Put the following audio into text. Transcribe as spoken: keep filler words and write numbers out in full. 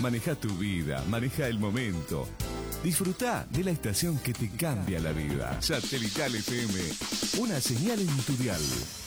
Maneja tu vida, maneja el momento. Disfruta de la estación que te cambia la vida. Satelital F M, una señal en tu dial.